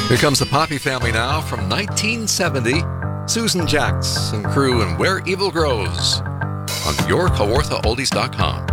Here comes the Poppy Family now from 1970. Susan Jacks and crew and Where Evil Grows on your Kawartha Oldies.com.